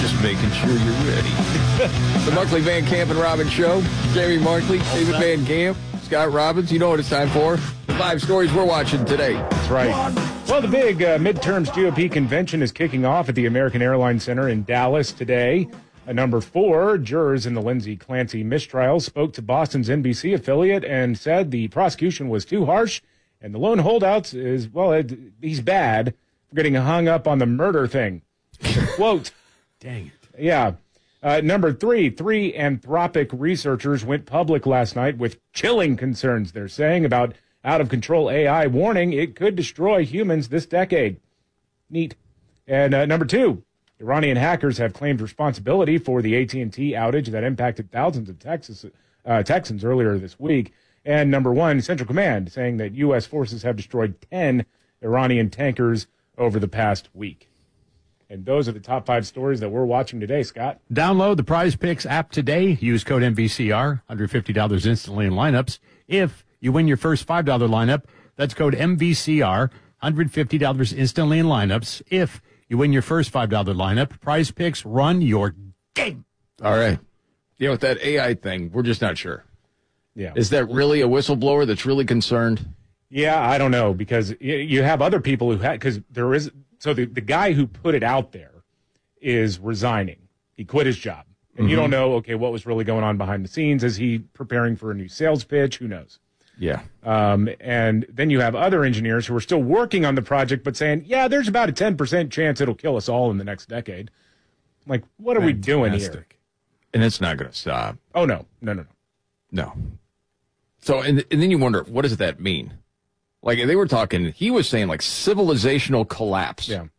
Just making sure you're ready. The Markley, Van Camp, and Robbins Show. Jamie Markley, David Van Camp, Scott Robbins. You know what it's time for. The 5 stories we're watching today. That's right. Well, the big midterms GOP convention is kicking off at the American Airlines Center in Dallas today. Number 4, jurors in the Lindsay Clancy mistrial spoke to Boston's NBC affiliate and said the prosecution was too harsh, and the lone holdout is, well, he's bad for getting hung up on the murder thing. Quote. Dang it. Yeah. Number 3, 3 Anthropic researchers went public last night with chilling concerns, they're saying, about out-of-control AI, warning it could destroy humans this decade. Neat. And number 2, Iranian hackers have claimed responsibility for the AT&T outage that impacted thousands of Texans earlier this week. And number 1, Central Command saying that U.S. forces have destroyed 10 Iranian tankers over the past week. And those are the top 5 stories that we're watching today, Scott. Download the Prize Picks app today. Use code MVCR, $150 instantly in lineups. If you win your first $5 lineup, that's code MVCR, $150 instantly in lineups. If you win your first $5 lineup, Prize Picks, run your game. All right. You know, with that AI thing, we're just not sure. Yeah. Is that really a whistleblower that's really concerned? Yeah, I don't know, because you have other people who had, because there is, so the guy who put it out there is resigning. He quit his job. And you don't know, okay, what was really going on behind the scenes? Is he preparing for a new sales pitch? Who knows? Yeah. And then you have other engineers who are still working on the project, but saying, yeah, there's about a 10% chance it'll kill us all in the next decade. Like, what are we doing here? And it's not going to stop. Oh, no. No. So, and then you wonder, what does that mean? Like, they were talking, he was saying, like, civilizational collapse. Yeah.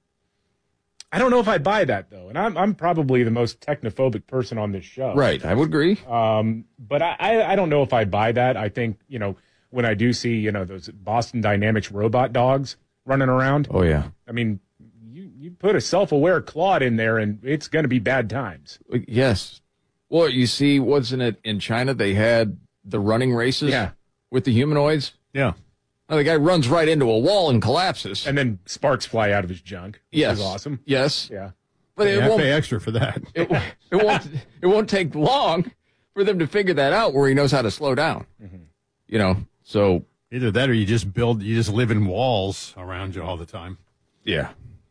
I don't know if I buy that, though. And I'm probably the most technophobic person on this show. Right, I would agree. But I don't know if I buy that. I think, when I do see, those Boston Dynamics robot dogs running around. Oh, yeah. I mean, you put a self-aware Claude in there, and it's going to be bad times. Yes. Well, you see, wasn't it in China they had the running races with the humanoids? Yeah. Well, the guy runs right into a wall and collapses. And then sparks fly out of his junk. Which is awesome. Yes. Yeah. But it won't pay extra for that. It won't take long for them to figure that out where he knows how to slow down. So either that or you just live in walls around you all the time. Yeah.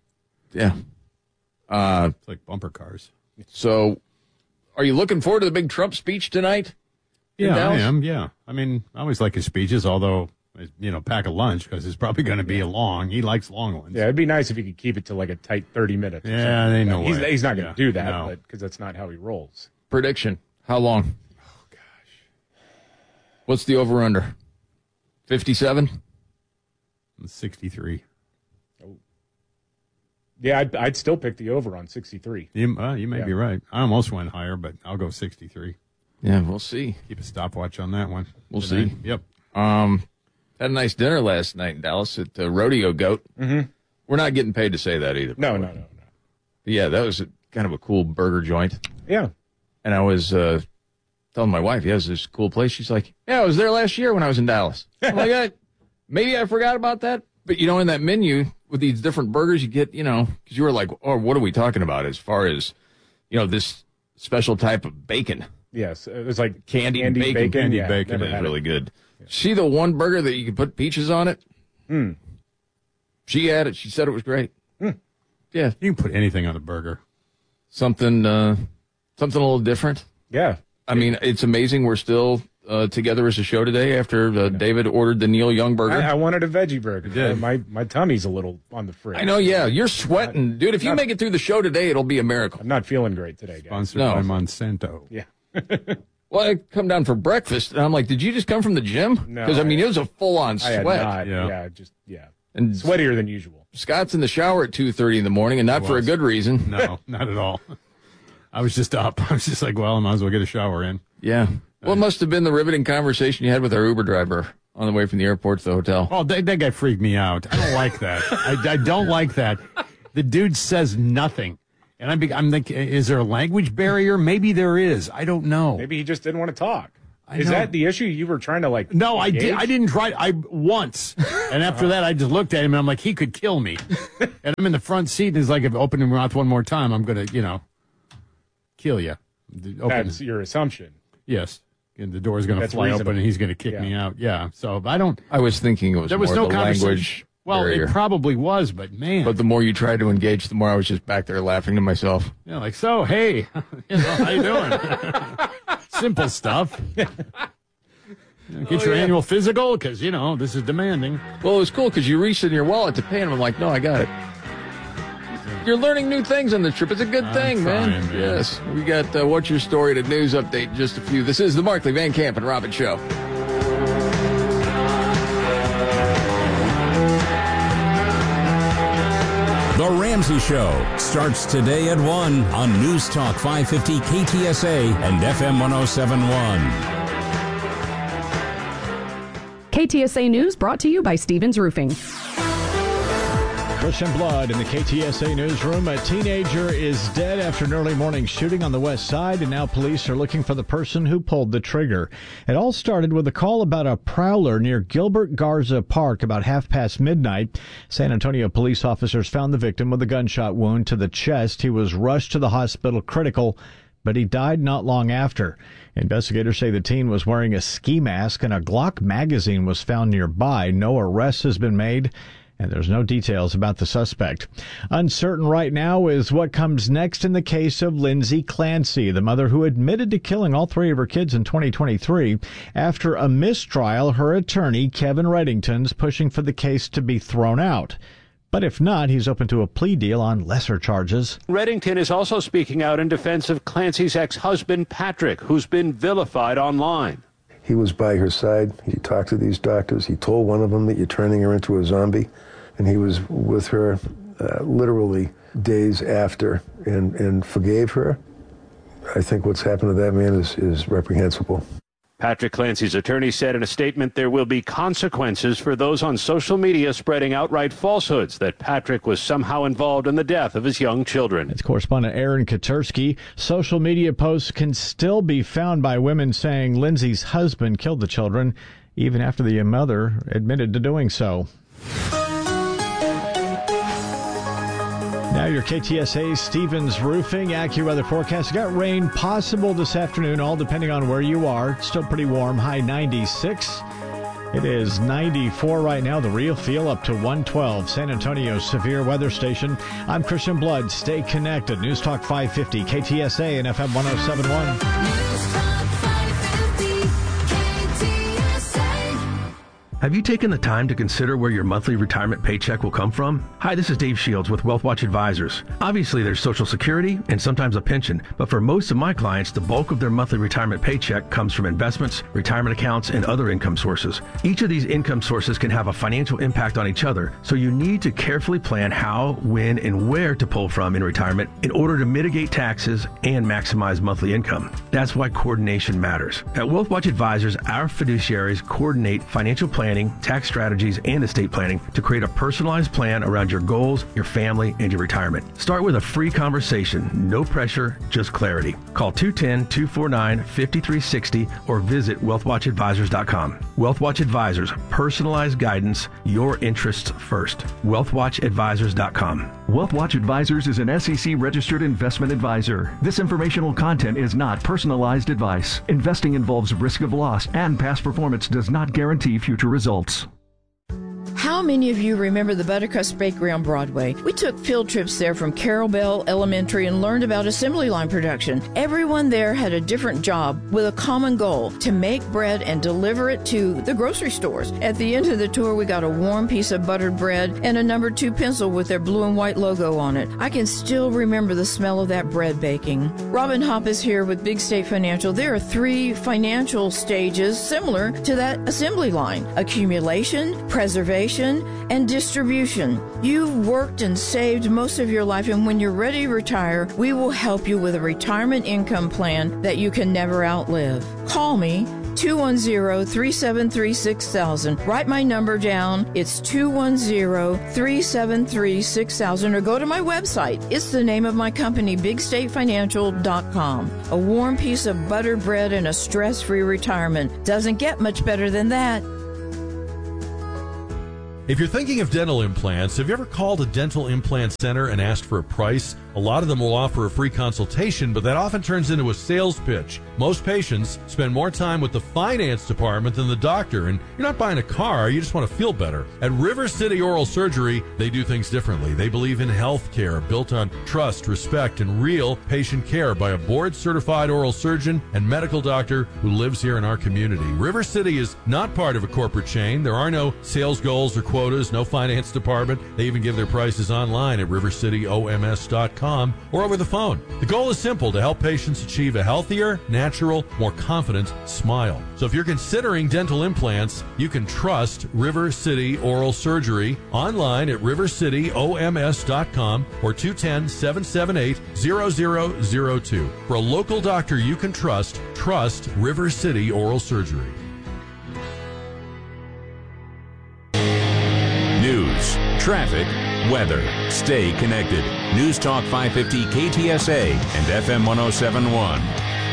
It's like bumper cars. So are you looking forward to the big Trump speech tonight? Yeah, I am. Yeah. I mean, I always like his speeches, although, pack a lunch because it's probably going to be long. He likes long ones. Yeah, it'd be nice if he could keep it to like a tight 30 minutes. Yeah, they know he's not going to do that, because that's not how he rolls. Prediction. How long? Oh, gosh. What's the over-under? 57? 63. Oh. Yeah, I'd still pick the over on 63. You may be right. I almost went higher, but I'll go 63. Yeah, we'll see. Keep a stopwatch on that one. We'll see. Yep. Had a nice dinner last night in Dallas at the Rodeo Goat. Mm-hmm. We're not getting paid to say that either. No. Yeah, that was kind of a cool burger joint. Yeah. And I was telling my wife, it's this cool place. She's like, I was there last year when I was in Dallas. I'm like, maybe I forgot about that. But, in that menu with these different burgers, you get, because you were like, oh, what are we talking about as far as, this special type of bacon? Yes, it was like candied bacon. Candied bacon is really good. Yeah. See the one burger that you can put peaches on it? She had it. She said it was great. Yeah. You can put anything on a burger. Something a little different. Yeah. I mean, it's amazing we're still together as a show today after David ordered the Neil Young burger. I wanted a veggie burger. My tummy's a little on the fridge. I know, yeah. You're sweating. Dude, if you make it through the show today, it'll be a miracle. I'm not feeling great today, guys. Sponsored by Monsanto. Yeah. Well, I come down for breakfast, and I'm like, did you just come from the gym? No. Because, it was a full-on sweat. I had not. And sweatier than usual. Scott's in the shower at 2:30 in the morning, and not for a good reason. No, not at all. I was just up. I was just like, well, I might as well get a shower in. Yeah. Well, it must have been the riveting conversation you had with our Uber driver on the way from the airport to the hotel. Oh, that guy freaked me out. I don't like that. I don't like that. The dude says nothing. And I'm thinking, is there a language barrier? Maybe there is. I don't know. Maybe he just didn't want to talk. Is that the issue? You were trying to No, engage? I didn't try. Once. And after that, I just looked at him and I'm like, he could kill me. And I'm in the front seat and he's like, if I open his mouth one more time, I'm going to, kill you. That's your assumption. Yes. And the door's going to fly reasonable. open and he's going to kick me out. Yeah. So I was thinking it was there was more no the language Well, barrier. it probably was, but man. But the more you tried to engage, the more I was just back there laughing to myself. Yeah, like, so, hey, how you doing? Simple stuff. Get your annual physical, because, this is demanding. Well, it was cool because you reached in your wallet to pay, and I'm like, no, I got it. You're learning new things on the trip. It's a good thing, man. Yes. We got What's Your Story to News Update in just a few. This is the Markley, Van Camp, and Robin Show. The Ramsey Show starts today at 1 on News Talk 550 KTSA and FM 1071. KTSA News brought to you by Stevens Roofing. Christian Blood in the KTSA newsroom. A teenager is dead after an early morning shooting on the west side, and now police are looking for the person who pulled the trigger. It all started with a call about a prowler near Gilbert Garza Park about midnight. San Antonio police officers found the victim with a gunshot wound to the chest. He was rushed to the hospital critical, but he died not long after. Investigators say the teen was wearing a ski mask and a Glock magazine was found nearby. No arrest has been made, and there's no details about the suspect. Uncertain right now is what comes next in the case of Lindsay Clancy, the mother who admitted to killing all three of her kids in 2023. After a mistrial, her attorney, Kevin Reddington's pushing for the case to be thrown out. But if not, he's open to a plea deal on lesser charges. Reddington is also speaking out in defense of Clancy's ex-husband, Patrick, who's been vilified online. He was by her side. He talked to these doctors. He told one of them that you're turning her into a zombie. And he was with her literally days after and forgave her. I think what's happened to that man is reprehensible. Patrick Clancy's attorney said in a statement there will be consequences for those on social media spreading outright falsehoods that Patrick was somehow involved in the death of his young children. It's correspondent Aaron Katursky. Social media posts can still be found by women saying Lindsay's husband killed the children, even after the mother admitted to doing so. Now your KTSA Stevens Roofing AccuWeather forecast. Got rain possible this afternoon, all depending on where you are. It's still pretty warm, high 96. It is 94 right now. The real feel up to 112. San Antonio severe weather station. I'm Christian Blood. Stay connected. News Talk 550, KTSA and FM 1071. News Talk 550, KTSA. Have you taken the time to consider where your monthly retirement paycheck will come from? Hi, this is Dave Shields with WealthWatch Advisors. Obviously, there's Social Security and sometimes a pension, but for most of my clients, the bulk of their monthly retirement paycheck comes from investments, retirement accounts, and other income sources. Each of these income sources can have a financial impact on each other, so you need to carefully plan how, when, and where to pull from in retirement in order to mitigate taxes and maximize monthly income. That's why coordination matters. At WealthWatch Advisors, our fiduciaries coordinate financial planning, tax strategies, and estate planning to create a personalized plan around your goals, your family, and your retirement. Start with a free conversation. No pressure, just clarity. Call 210-249-5360 or visit wealthwatchadvisors.com. WealthWatch Advisors, personalized guidance, your interests first. wealthwatchadvisors.com. WealthWatch Advisors is an SEC-registered investment advisor. This informational content is not personalized advice. Investing involves risk of loss, and past performance does not guarantee future results. How many of you remember the Buttercrust Bakery on Broadway? We took field trips there from Carol Bell Elementary and learned about assembly line production. Everyone there had a different job with a common goal: to make bread and deliver it to the grocery stores. At the end of the tour, we got a warm piece of buttered bread and a number 2 pencil with their blue and white logo on it. I can still remember the smell of that bread baking. Robin Hopp is here with Big State Financial. There are 3 financial stages similar to that assembly line: accumulation, preservation, and distribution. You've worked and saved most of your life, and when you're ready to retire, we will help you with a retirement income plan that you can never outlive. Call me, 210-373-6000. Write my number down. It's 210-373-6000, or go to my website. It's the name of my company, BigStateFinancial.com. A warm piece of buttered bread and a stress-free retirement. Doesn't get much better than that. If you're thinking of dental implants, have you ever called a dental implant center and asked for a price? A lot of them will offer a free consultation, but that often turns into a sales pitch. Most patients spend more time with the finance department than the doctor, and you're not buying a car, you just want to feel better. At River City Oral Surgery, they do things differently. They believe in health care built on trust, respect, and real patient care by a board-certified oral surgeon and medical doctor who lives here in our community. River City is not part of a corporate chain. There are no sales goals or quotas, no finance department. They even give their prices online at rivercityoms.com or over the phone. The goal is simple: to help patients achieve a healthier, natural, more confident smile. So if you're considering dental implants, you can trust River City Oral Surgery online at rivercityoms.com or 210-778-0002. For a local doctor you can trust River City Oral Surgery. News, traffic, weather. Stay connected. News Talk 550 KTSA and FM 1071.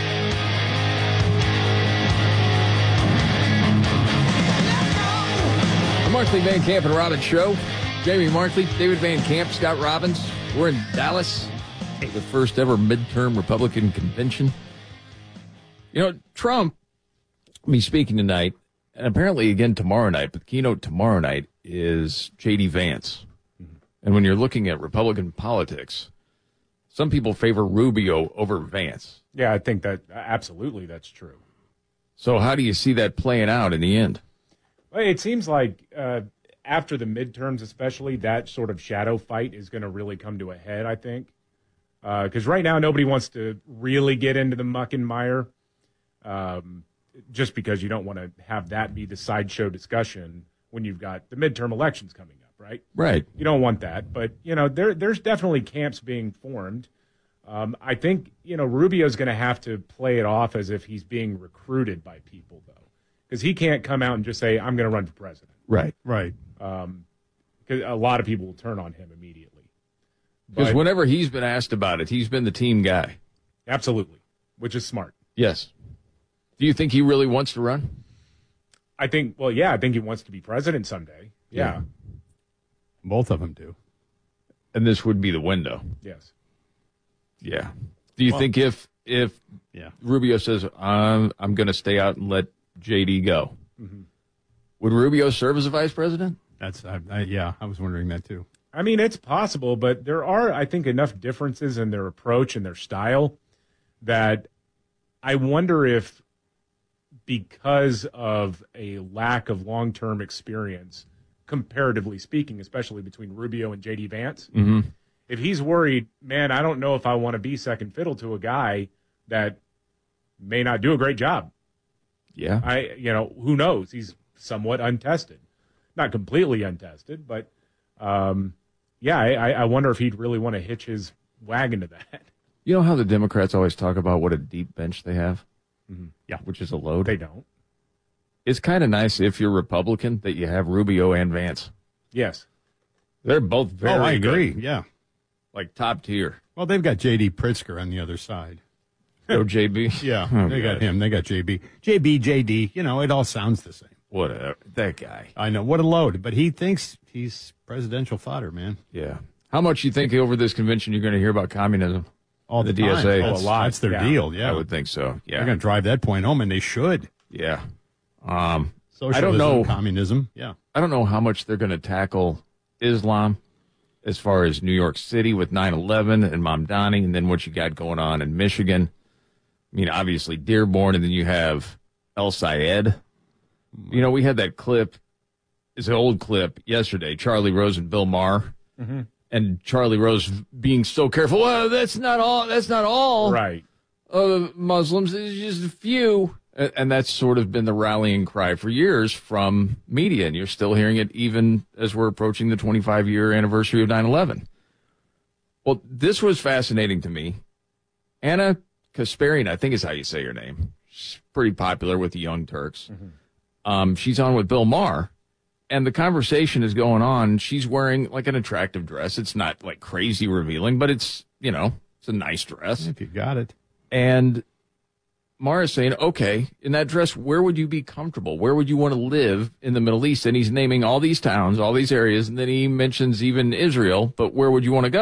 The Markley, Van Camp, and Robbins Show. Jamie Markley, David Van Camp, Scott Robbins. We're in Dallas, the first ever midterm Republican convention. You know, Trump will be speaking tonight, and apparently again tomorrow night, but the keynote tomorrow night is J.D. Vance. And when you're looking at Republican politics, some people favor Rubio over Vance. Yeah, I think that absolutely that's true. So how do you see that playing out in the end? Well, it seems like after the midterms especially, that sort of shadow fight is going to really come to a head, I think. Because right now nobody wants to really get into the muck and mire just because you don't want to have that be the sideshow discussion when you've got the midterm elections coming up, right? Right. You don't want that. But, you know, there's definitely camps being formed. I think, you know, Rubio's going to have to play it off as if he's being recruited by people, though. Because he can't come out and just say, I'm going to run for president. Right. Right. Because a lot of people will turn on him immediately. Because whenever he's been asked about it, he's been the team guy. Absolutely. Which is smart. Yes. Do you think he really wants to run? I think he wants to be president someday. Yeah. Both of them do. And this would be the window. Yes. Yeah. Do you think if Rubio says, I'm going to stay out and let JD go, would Rubio serve as a vice president? That's I was wondering that too. I mean, it's possible, but there are, I think, enough differences in their approach and their style that I wonder if, because of a lack of long-term experience, comparatively speaking, especially between Rubio and J.D. Vance, if he's worried, man, I don't know if I want to be second fiddle to a guy that may not do a great job. Yeah. Who knows? He's somewhat untested. Not completely untested, but, I wonder if he'd really want to hitch his wagon to that. You know how the Democrats always talk about what a deep bench they have? Yeah. Which is a load? They don't. It's kind of nice if you're Republican that you have Rubio and Vance. Yes. They're both very I agree. good. Yeah. Like top tier. Well, they've got J.D. Pritzker on the other side. Oh, JB? Yeah. Oh, they got God. him. They got JB. JB, JD. You know, it all sounds the same. Whatever. That guy. I know. What a load. But he thinks he's presidential fodder, man. Yeah. How much you think over this convention you're going to hear about communism? All the DSA. time. That's, that's their deal. Yeah. I would think so. Yeah. They're going to drive that point home, and they should. Yeah. Socialism, I don't know. Communism. Yeah. I don't know how much they're going to tackle Islam as far as New York City with 9/11 and Mamdani, and then what you got going on in Michigan. I mean, obviously Dearborn, and then you have El Sayed. You know, we had that clip. It's an old clip yesterday. Charlie Rose and Bill Maher. And Charlie Rose being so careful. Well, that's not all. Right. Muslims. It's just a few. And that's sort of been the rallying cry for years from media. And you're still hearing it even as we're approaching the 25-year anniversary of 9/11. Well, this was fascinating to me. Anna Kasparian, I think is how you say her name. She's pretty popular with the Young Turks. She's on with Bill Maher. And the conversation is going on. She's wearing like an attractive dress. It's not like crazy revealing, but it's, you know, it's a nice dress. If you got it. And Mara's saying, okay, in that dress, where would you be comfortable? Where would you want to live in the Middle East? And he's naming all these towns, all these areas. And then he mentions even Israel, but where would you want to go?